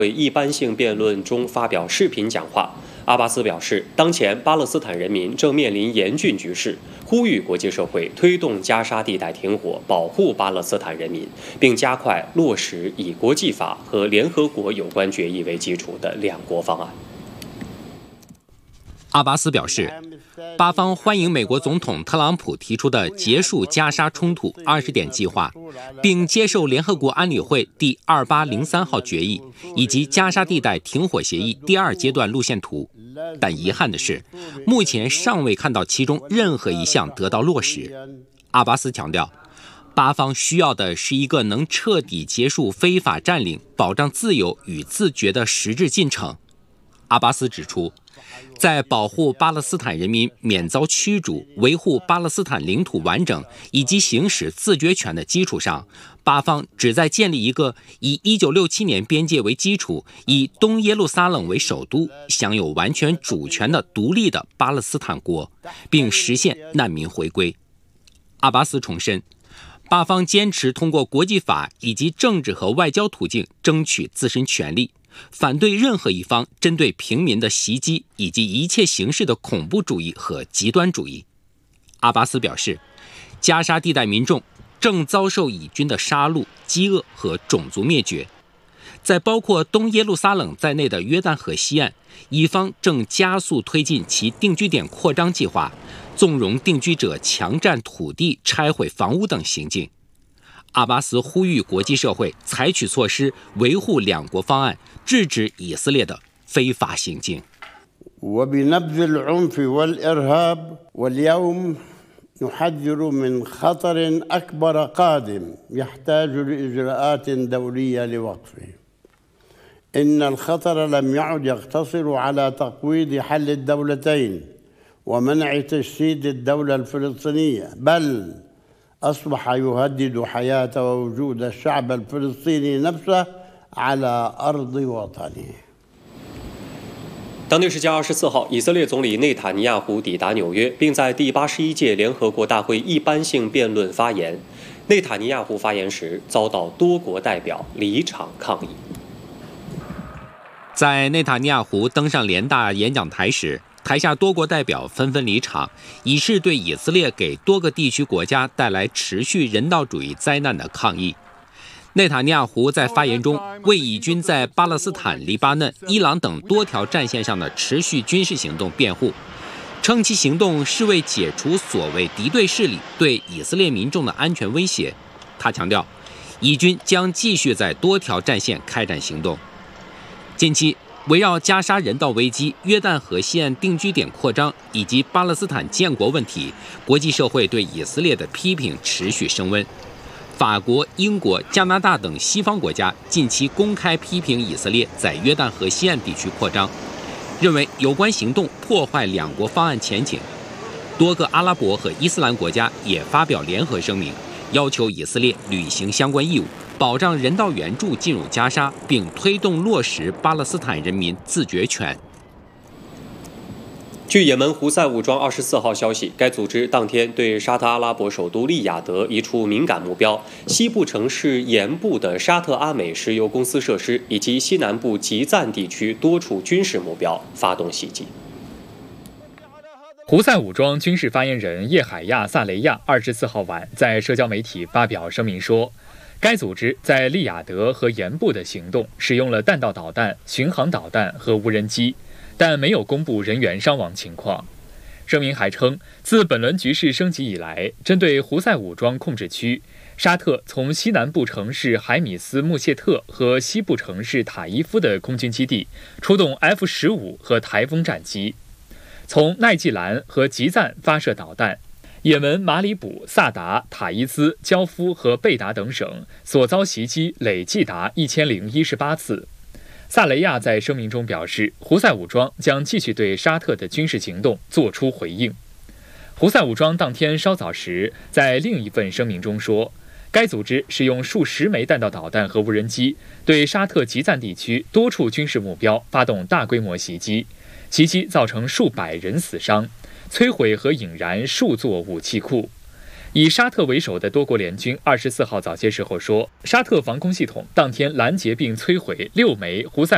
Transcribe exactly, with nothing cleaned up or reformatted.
一般性辩论中发表视频讲话。阿巴斯表示，当前巴勒斯坦人民正面临严峻局势，呼吁国际社会推动加沙地带停火，保护巴勒斯坦人民，并加快落实以国际法和联合国有关决议为基础的两国方案。 阿巴斯表示，巴方欢迎美国总统特朗普提出的结束加沙冲突二十点计划，并接受联合国安理会第二八零三号决议以及加沙地带停火协议第二阶段路线图。但遗憾的是，目前尚未看到其中任何一项得到落实。阿巴斯强调，巴方需要的是一个能彻底结束非法占领、保障自由与自觉的实质进程。阿巴斯指出，在保护巴勒斯坦人民免遭驱逐、维护巴勒斯坦领土完整以及行使自决权的基础上，巴方旨在建立一个以一九六七年边界为基础、以东耶路撒冷为首都、享有完全主权的独立的巴勒斯坦国，并实现难民回归。阿巴斯重申，巴方坚持通过国际法以及政治和外交途径争取自身权利，反对任何一方针对平民的袭击以及一切形式的恐怖主义和极端主义。阿巴斯表示，加沙地带民众正遭受以军的杀戮、饥饿和种族灭绝。在包括东耶路撒冷在内的约旦河西岸，以方正加速推进其定居点扩张计划，纵容定居者强占土地、拆毁房屋等行径。阿巴斯呼吁国际社会采取措施维护两国方案，制止以色列的非法行径。 نحذر من خطر أكبر قادم يحتاج لإجراءات دولية لوقفه. إن الخطر لم يعد يقتصر على تقويض حل الدولتين ومنع تجسيد الدولة الفلسطينية، بل أصبح يهدد حياة ووجود الشعب الفلسطيني نفسه على أرض وطنه。 当地时间二十四号，以色列总理内塔尼亚胡抵达纽约，并在第八十一届联合国大会一般性辩论发言。内塔尼亚胡发言时遭到多国代表离场抗议。 在内塔尼亚胡登上联大演讲台时，台下多国代表纷纷离场，以示对以色列给多个地区国家带来持续人道主义灾难的抗议。内塔尼亚胡在发言中为以军在巴勒斯坦、黎巴嫩、伊朗等多条战线上的持续军事行动辩护，称其行动是为解除所谓敌对势力对以色列民众的安全威胁。他强调，以军将继续在多条战线开展行动。近期，围绕加沙人道危机、约旦河西岸定居点扩张以及巴勒斯坦建国问题，国际社会对以色列的批评持续升温。法国、英国、加拿大等西方国家近期公开批评以色列在约旦河西岸地区扩张，认为有关行动破坏两国方案前景。多个阿拉伯和伊斯兰国家也发表联合声明，要求以色列履行相关义务，保障人道援助进入加沙，并推动落实巴勒斯坦人民自决权。 据也门胡塞武装二十四号消息，该组织当天对沙特阿拉伯首都利雅得一处敏感目标——西部城市盐部的沙特阿美石油公司设施以及西南部吉赞地区多处军事目标发动袭击。 胡塞武装军事发言人叶海亚·萨雷亚二十四号晚在社交媒体发表声明说，该组织在利雅得和盐部的行动使用了弹道导弹、巡航导弹和无人机，但没有公布人员伤亡情况。声明还称，自本轮局势升级以来，针对胡塞武装控制区，沙特从西南部城市海米斯穆谢特和西部城市塔伊夫的空军基地出动 F 十五 和台风战机，从奈季兰和吉赞发射导弹。也门马里卜、萨达、塔伊兹、焦夫和贝达等省所遭袭击累计达一千零一十八次。萨雷亚在声明中表示，胡塞武装将继续对沙特的军事行动作出回应。胡塞武装当天稍早时在另一份声明中说，该组织使用数十枚弹道导弹和无人机对沙特吉赞地区多处军事目标发动大规模袭击，袭击造成数百人死伤，摧毁和引燃数座武器库。以沙特为首的多国联军二十四号早些时候说，沙特防空系统当天拦截并摧毁六枚胡塞